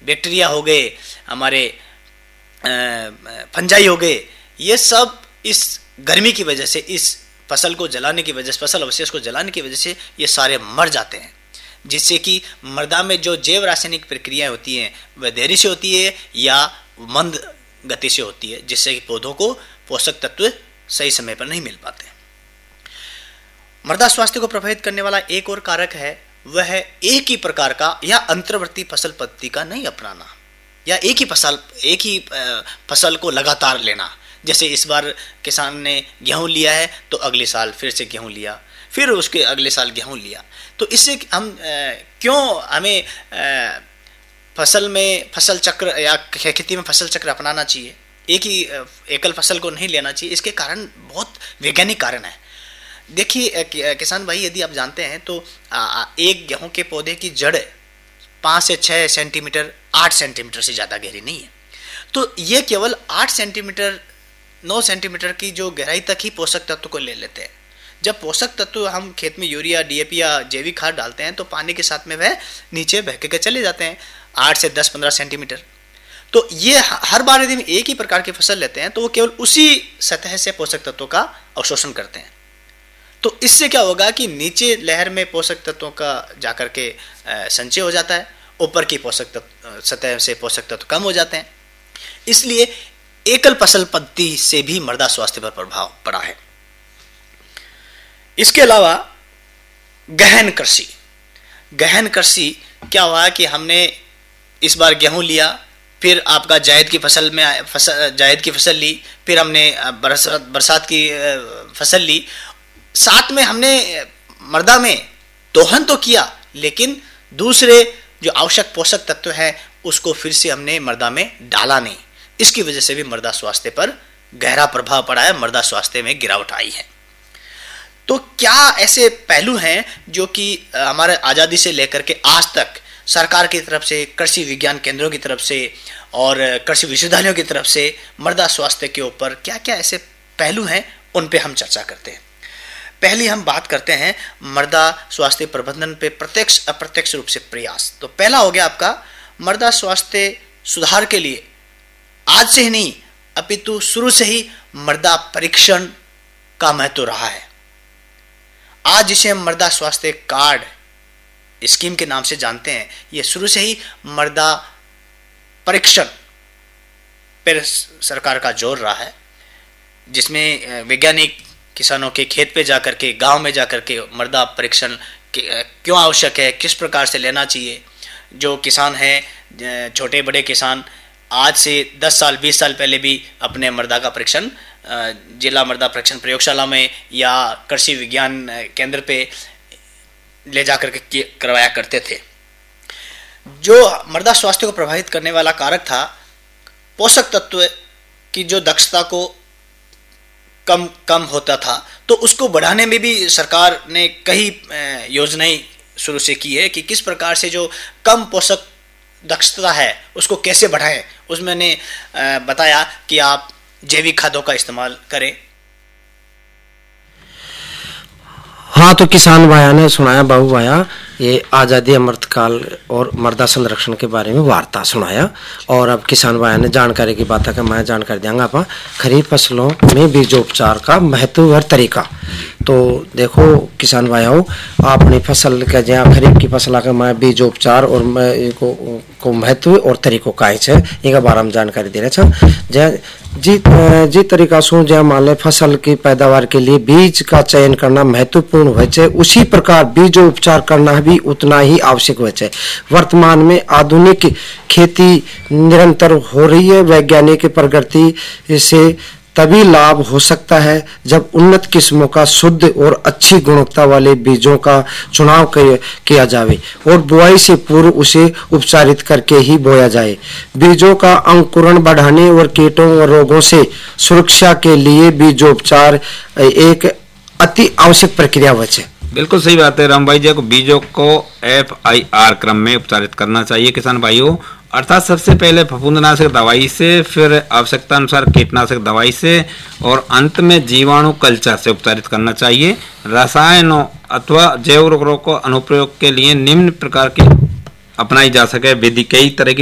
Bacteria हो गए, हमारे फंजाई हो गए, ये सब इस गर्मी की वजह से, इस फसल को जलाने की वजह से, फसल अवशेष को जलाने की वजह से ये सारे मर जाते हैं, जिससे कि मृदा में जो जैव रासायनिक प्रक्रियाएं होती हैं वह देरी से होती है या मंद गति से होती है, जिससे कि पौधों को पोषक तत्व सही समय पर नहीं मिल पाते। मृदा स्वास्थ्य को प्रभावित करने वाला एक और कारक है, वह है एक ही प्रकार का या अंतर्वर्ती फसल पद्धति का नहीं अपनाना, या एक ही फसल को लगातार लेना। जैसे इस बार किसान ने गेहूं लिया है तो अगले साल फिर से गेहूं लिया, फिर उसके अगले साल गेहूं लिया। तो इससे हम क्यों हमें फसल चक्र या खेती में फसल चक्र अपनाना चाहिए, एक ही एकल फसल को नहीं लेना चाहिए? इसके कारण बहुत वैज्ञानिक कारण है। देखिए किसान भाई, यदि आप जानते हैं तो एक गेहूं के पौधे की जड़ 5 से 6 सेंटीमीटर, 8 सेंटीमीटर से ज़्यादा गहरी नहीं है। तो ये केवल 8 सेंटीमीटर, 9 सेंटीमीटर की जो गहराई तक ही पोषक तत्व को ले लेते हैं। जब पोषक तत्व हम खेत में यूरिया, डीएपी या जैविक खाद डालते हैं तो पानी के साथ में वह नीचे बह के चले जाते हैं 8 से 10-15 सेंटीमीटर। तो ये हर बार यदि हम एक ही प्रकार की फसल लेते हैं तो वो केवल उसी सतह से पोषक तत्वों का अवशोषण करते हैं। तो इससे क्या होगा कि नीचे लहर में पोषक तत्वों का जाकर के संचय हो जाता है, ऊपर की सतह से पोषक तत्व कम हो जाते हैं। इसलिए एकल फसल पद्धति से भी मृदा स्वास्थ्य पर प्रभाव पड़ा है। इसके अलावा गहन कृषि क्या हुआ कि हमने इस बार गेहूं लिया, फिर आपका जायद की फसल ली, फिर हमने बरसात की फसल ली, साथ में हमने मृदा में दोहन तो किया, लेकिन दूसरे जो आवश्यक पोषक तत्व है उसको फिर से हमने मृदा में डाला नहीं। इसकी वजह से भी मृदा स्वास्थ्य पर गहरा प्रभाव पड़ा है, मृदा स्वास्थ्य में गिरावट आई है। तो क्या ऐसे पहलू हैं जो कि हमारे आज़ादी से लेकर के आज तक सरकार की तरफ से, कृषि विज्ञान केंद्रों की तरफ से और कृषि विश्वविद्यालयों की तरफ से मृदा स्वास्थ्य के ऊपर क्या क्या ऐसे पहलू हैं, उन पे हम चर्चा करते हैं। पहली हम बात करते हैं मृदा स्वास्थ्य प्रबंधन पे प्रत्यक्ष अप्रत्यक्ष रूप से प्रयास। तो पहला हो गया आपका मृदा स्वास्थ्य सुधार के लिए आज से ही नहीं अपितु शुरू से ही मृदा परीक्षण का महत्व रहा है। आज जिसे हम मृदा स्वास्थ्य कार्ड स्कीम के नाम से जानते हैं, ये शुरू से ही मृदा परीक्षण पर सरकार का जोर रहा है, जिसमें वैज्ञानिक किसानों के खेत पे जाकर के, गांव में जाकर के मृदा परीक्षण क्यों आवश्यक है, किस प्रकार से लेना चाहिए। जो किसान हैं, छोटे बड़े किसान, आज से 10 साल 20 साल पहले भी अपने मृदा का परीक्षण जिला मृदा परीक्षण प्रयोगशाला में या कृषि विज्ञान केंद्र पे ले जाकर के करवाया करते थे। जो मृदा स्वास्थ्य को प्रभावित करने वाला कारक था, पोषक तत्व की जो दक्षता को कम होता था, तो उसको बढ़ाने में भी सरकार ने कई योजनाएं शुरू से की है कि किस प्रकार से जो कम पोषक दक्षता है उसको कैसे बढ़ाएं। उसमें मैंने बताया कि आप जैविक खादों का इस्तेमाल करें। हाँ, तो किसान भाया ने सुनाया, बाबू भाया, ये आज़ादी अमृतकाल और मृदा संरक्षण के बारे में वार्ता सुनाया। और अब किसान भाया ने जानकारी की बात है कि मैं जानकारी देंगे आप खरीफ फसलों में बीजोपचार का महत्व और तरीका। तो देखो किसान भाइयों, अपनी फसल का जहाँ खरीफ की फसल का मैं बीजोपचार और को महत्व और तरीकों का है इनके बारे में जानकारी दे रहे हैं। जी तरीका से जहाँ मान लें फसल की पैदावार के लिए बीज का चयन करना महत्वपूर्ण हो, उसी प्रकार बीजोपचार करना भी उतना ही आवश्यक हो। वर्तमान में आधुनिक खेती निरंतर हो रही है। वैज्ञानिक प्रगति से तभी लाभ हो सकता है जब उन्नत किस्मों का शुद्ध और अच्छी गुणवत्ता वाले बीजों का चुनाव किया जाए और बुआई से पूर्व उसे उपचारित करके ही बोया जाए। बीजों का अंकुरण बढ़ाने और कीटों और रोगों से सुरक्षा के लिए बीजोपचार एक अति आवश्यक प्रक्रिया है। बिल्कुल सही बात है राम भाई जी, को बीजों को FIR क्रम में उपचारित करना चाहिए किसान भाइयों, अर्थात सबसे पहले फफूंदनाशक दवाई से, फिर आवश्यकता अनुसार कीटनाशक दवाई से और अंत में जीवाणु कल्चर से उपचारित करना चाहिए। रसायनों अथवा जैव उर्वरकों को अनुप्रयोग के लिए निम्न प्रकार की अपनाई जा सके विधि, कई तरह की